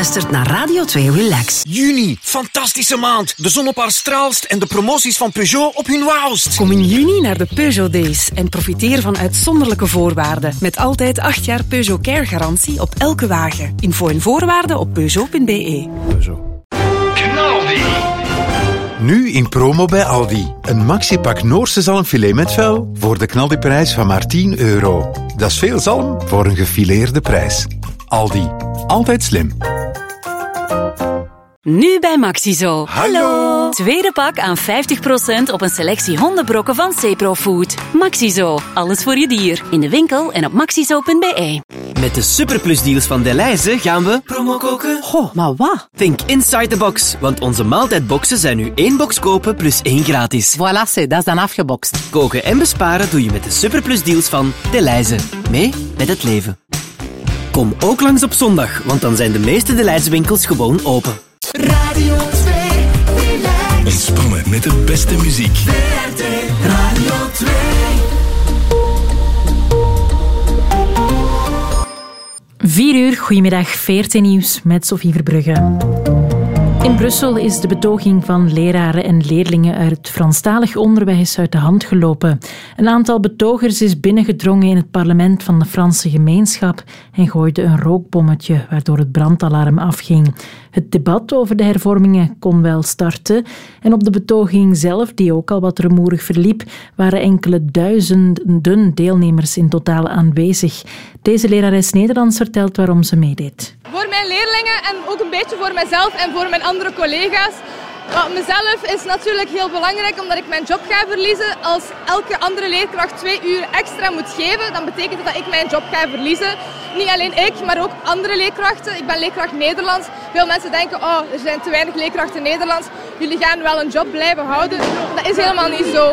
luistert naar Radio 2 Relax. Juni, fantastische maand. De zon op haar straalst en de promoties van Peugeot op hun wauwst. Kom in juni naar de Peugeot Days en profiteer van uitzonderlijke voorwaarden. Met altijd 8 jaar Peugeot Care garantie op elke wagen. Info en voorwaarden op Peugeot.be. Knaldi. Nu in promo bij Aldi. Een maxipak Noorse zalmfilet met vel voor de knaldiprijs van maar €10. Dat is veel zalm voor een gefileerde prijs. Aldi. Altijd slim. Nu bij Maxizo. Hallo! Tweede pak aan 50% op een selectie hondenbrokken van Cepro Food. Maxizo. Alles voor je dier. In de winkel en op maxizo.be. Met de superplusdeals van Delhaize gaan we promo koken. Goh, maar wat? Think inside the box, want onze maaltijdboxen zijn nu 1 box kopen plus 1 gratis. Voilà, dat is dan afgebokst. Koken en besparen doe je met de superplusdeals van Delhaize. Mee met het leven. Kom ook langs op zondag, want dan zijn de meeste Delhaize winkels gewoon open. Radio 2 Relax. Ontspannen met de beste muziek. VRT Radio 2. Vier uur, goedemiddag, VRT Nieuws met Sophie Verbrugge. In Brussel is de betoging van leraren en leerlingen uit het Franstalig onderwijs uit de hand gelopen. Een aantal betogers is binnengedrongen in het parlement van de Franse gemeenschap en gooide een rookbommetje, waardoor het brandalarm afging. Het debat over de hervormingen kon wel starten en op de betoging zelf, die ook al wat rumoerig verliep, waren enkele duizenden deelnemers in totaal aanwezig. Deze lerares Nederlands vertelt waarom ze meedeed. Voor mijn leerlingen en ook een beetje voor mijzelf en voor mijn andere collega's. Mezelf is natuurlijk heel belangrijk omdat ik mijn job ga verliezen. Als elke andere leerkracht 2 uur extra moet geven, dan betekent dat ik mijn job ga verliezen. Niet alleen ik, maar ook andere leerkrachten. Ik ben leerkracht Nederlands. Veel mensen denken, er zijn te weinig leerkrachten Nederlands. Jullie gaan wel een job blijven houden. Dat is helemaal niet zo.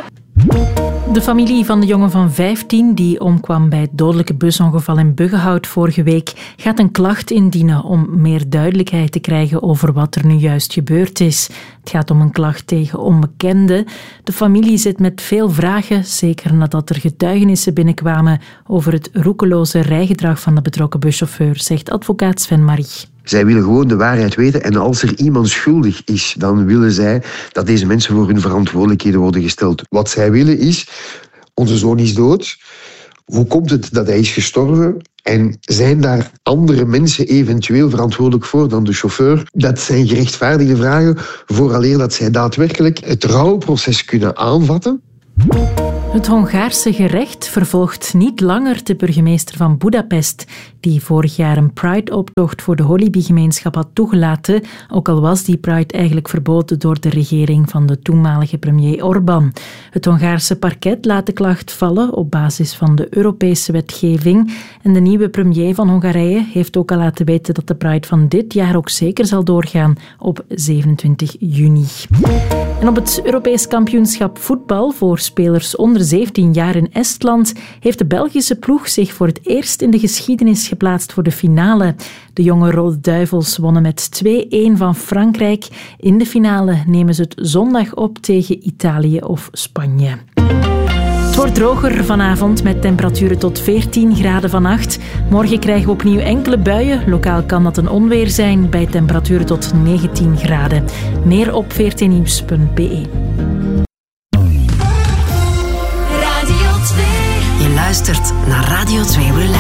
De familie van de jongen van 15 die omkwam bij het dodelijke busongeval in Buggenhout vorige week gaat een klacht indienen om meer duidelijkheid te krijgen over wat er nu juist gebeurd is. Het gaat om een klacht tegen onbekenden. De familie zit met veel vragen, zeker nadat er getuigenissen binnenkwamen over het roekeloze rijgedrag van de betrokken buschauffeur, zegt advocaat Sven Marie. Zij willen gewoon de waarheid weten en als er iemand schuldig is, dan willen zij dat deze mensen voor hun verantwoordelijkheden worden gesteld. Wat zij willen is, onze zoon is dood. Hoe komt het dat hij is gestorven? En zijn daar andere mensen eventueel verantwoordelijk voor dan de chauffeur? Dat zijn gerechtvaardigde vragen vooraleer dat zij daadwerkelijk het rouwproces kunnen aanvatten. Het Hongaarse gerecht vervolgt niet langer de burgemeester van Budapest, die vorig jaar een Pride-optocht voor de Holyby-gemeenschap had toegelaten, ook al was die Pride eigenlijk verboden door de regering van de toenmalige premier Orbán. Het Hongaarse parket laat de klacht vallen op basis van de Europese wetgeving en de nieuwe premier van Hongarije heeft ook al laten weten dat de Pride van dit jaar ook zeker zal doorgaan op 27 juni. En op het Europees kampioenschap voetbal voor spelers onder 17 jaar in Estland heeft de Belgische ploeg zich voor het eerst in de geschiedenis geplaatst voor de finale. De jonge Rode Duivels wonnen met 2-1 van Frankrijk. In de finale nemen ze het zondag op tegen Italië of Spanje. Het wordt droger vanavond met temperaturen tot 14 graden vannacht. Morgen krijgen we opnieuw enkele buien. Lokaal kan dat een onweer zijn bij temperaturen tot 19 graden. Meer op vrtnieuws.be. Je luistert naar Radio 2 Relax.